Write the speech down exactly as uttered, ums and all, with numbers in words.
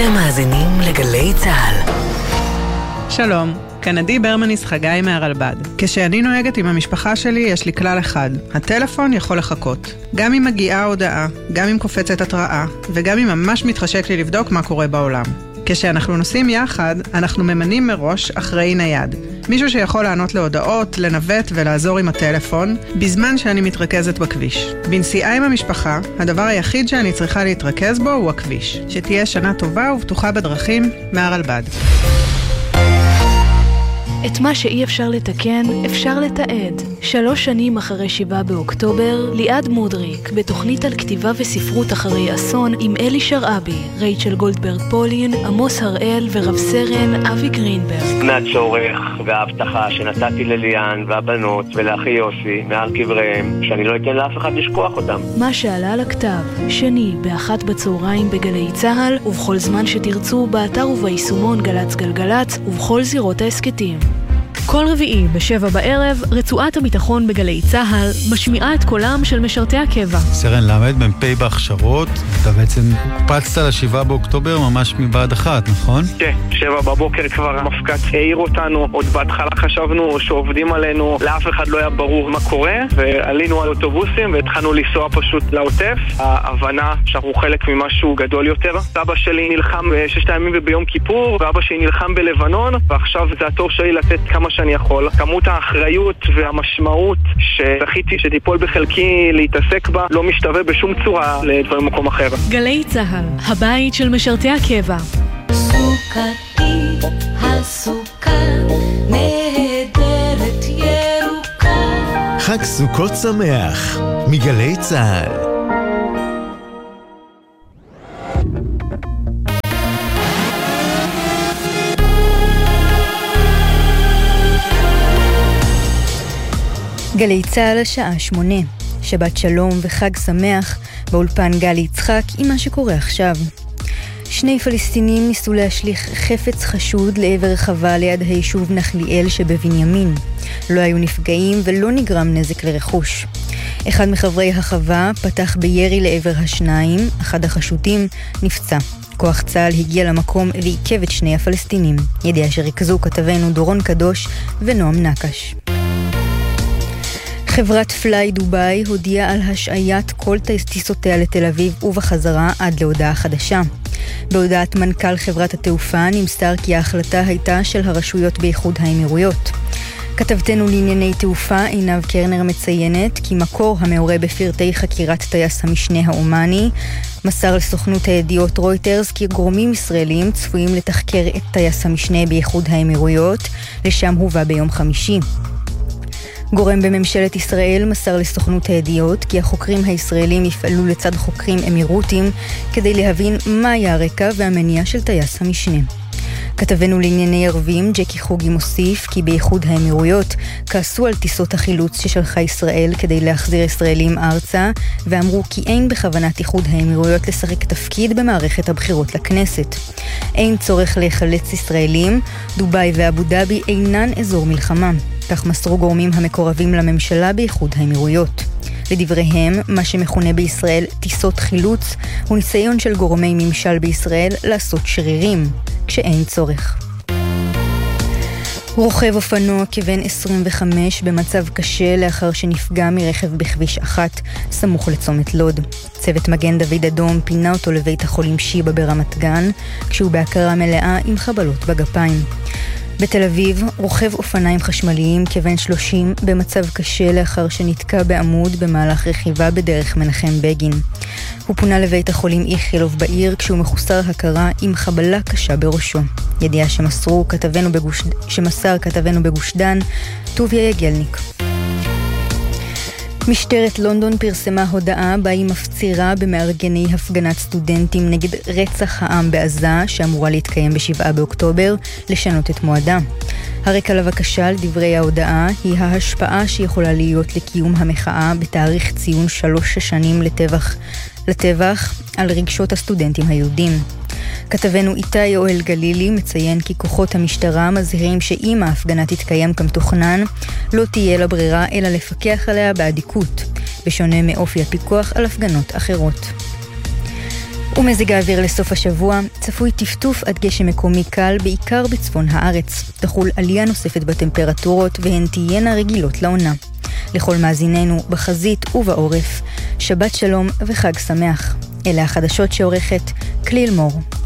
אתם מאזינים לגלי צהל. שלום, כאן עדי ברמניס חגי מהרלב"ד. כשאני נוהגת עם המשפחה שלי יש לי כלל אחד, הטלפון יכול לחכות. גם אם מגיעה הודעה, גם אם קופצת התראה, וגם אם ממש מתחשק לי לבדוק מה קורה בעולם. כשאנחנו נוסעים יחד, אנחנו ממנים מראש אחראי נייד. מישהו שיכול לענות להודעות, לנווט ולעזור עם הטלפון, בזמן שאני מתרכזת בכביש. בנסיעה עם המשפחה, הדבר היחיד שאני צריכה להתרכז בו הוא הכביש. שתהיה שנה טובה ובטוחה בדרכים, מהרלב"ד. את מה שאי אפשר לתקן, אפשר לתעד. שלוש שנים אחרי שבעה באוקטובר, ליעד מודריק, בתוכנית על כתיבה וספרות אחרי אסון, עם אלי שרעבי, רייצ'ל גולדברג פולין, עמוס הראל ורב סרן אבי גרינברג. מהצורך וההבטחה שנתתי לליאן והבנות ולאחי יוסי מעל קבריהם, שאני לא אתן לאף אחד לשכוח אותם. מה שעלה על הכתב, שני, באחת בצהריים בגלי צהל, ובכל זמן שתרצו, באתר וביישומון גלץ גלגלץ, ובכל זירות העסקתים. כל רביעי בשבע בערב, רצועת הביטחון בגלי צהל משמיעה את קולם של משרתי הקבע. סרן למד במפי בהכשרות, אתה בעצם קפצת לשבעה באוקטובר ממש מבעד אחת, נכון? כן, שבע בבוקר כבר המפקד העיר אותנו, עוד בהתחלה חשבנו שעובדים עלינו, לאף אחד לא היה ברור מה קורה, ועלינו על אוטובוסים והתחלנו לנסוע פשוט לעוטף. ההבנה שאנחנו חלק ממשהו גדול יותר. סבא שלי נלחם בששת הימים וביום כיפור, ואבא שלי נלחם בלבנון, ועכשיו זה התור שלי לתת כמה שאני יכול. כמות האחריות והמשמעות שזכיתי שתיפול בחלקי להתעסק בה לא משתווה בשום צורה לדברים במקום אחר. גלי צהל, הבית של משרתי הקבע. סוכתי הסוכר נהדרת ירוקה. חג סוכות שמח מגלי צהל. גלי צהל השעה שמונה, שבת שלום וחג שמח, באולפן גלי יצחק עם מה שקורה עכשיו. שני פלסטינים ניסו להשליך חפץ חשוד לעבר חווה ליד היישוב נחליאל שבבנימין. לא היו נפגעים ולא נגרם נזק לרכוש. אחד מחברי החווה פתח בירי לעבר השניים, אחד החשודים נפצע. כוח צה"ל הגיע למקום ועיכב את שני הפלסטינים. ידיעה שריכזו כתבנו דורון קדוש ונועם נקש. חברת פליי דוביי הודיעה על השעיית כל טיסותיה לתל אביב ובחזרה עד להודעה חדשה. בהודעת מנכ"ל חברת התעופה נמסר כי ההחלטה הייתה של הרשויות באיחוד האמירויות. כתבתנו לענייני תעופה עינב קרנר מציינת כי מקור המעורה בפרטי חקירת טייס המשנה האומני מסר לסוכנות הידיעות רויטרס כי גורמים ישראלים צפויים לתחקר את טייס המשנה באיחוד האמירויות, לשם הובא ביום חמישי. גורם בממשלת ישראל מסר לסוכנות הידיעות כי החוקרים הישראלים יפעלו לצד חוקרים אמירותים כדי להבין מה היה הרקע והמניע של טייס המשנה. כתבנו לענייני ערבים ג'קי חוגי מוסיף כי באיחוד האמירויות כעסו על טיסות החילוץ ששלחה ישראל כדי להחזיר ישראלים ארצה, ואמרו כי אין בכוונת איחוד האמירויות לשחק תפקיד במערכת הבחירות לכנסת. אין צורך להחלץ ישראלים, דוביי ואבו דאבי אינן אזור מלחמה. כך מסרו גורמים המקורבים לממשלה באיחוד האמירויות. לדבריהם, מה שמכונה בישראל טיסות חילוץ הוא ניסיון של גורמי ממשל בישראל לעשות שרירים, כשאין צורך. רוכב אופנוע כבן עשרים וחמש במצב קשה לאחר שנפגע מרכב בכביש אחת סמוך לצומת לוד. צוות מגן דוד אדום פינה אותו לבית החולים שיבא ברמת גן, כשהוא בהכרה מלאה עם חבלות בגפיים. בתל אביב, רוכב אופניים חשמליים כבן שלושים במצב קשה לאחר שנתקע בעמוד במהלך רכיבה בדרך מנחם בגין. הוא פונה לבית החולים איכילוב בעיר כשהוא מחוסר הכרה עם חבלה קשה בראשו. ידיעה שמסרו כתבנו בגוש, שמסר כתבנו בגוש דן, טוביה יגלניק. משטרת לונדון פרסמה הודעה בה היא מפצירה במארגני הפגנת סטודנטים נגד רצח העם בעזה שאמורה להתקיים בשבעה באוקטובר לשנות את מועדה. הרקע לבקשה על דברי ההודעה היא ההשפעה שיכולה להיות לקיום המחאה בתאריך ציון שלוש שנים לטבח, לטבח על רגשות הסטודנטים היהודים. כתבנו איתי יואל גלילי מציין כי כוחות המשטרה מזהירים שאם ההפגנה תתקיים כמתוכנן, לא תהיה לה ברירה אלא לפקח עליה בעדיקות, בשונה מאופי הפיקוח על הפגנות אחרות. ומזג האוויר לסוף השבוע, צפוי טפטוף עד גשם מקומי קל, בעיקר בצפון הארץ. תחול עלייה נוספת בטמפרטורות והן תהיינה רגילות לעונה. לכל מאזיננו בחזית ובעורף, שבת שלום וחג שמח. אלה החדשות שעורכת כליל מור.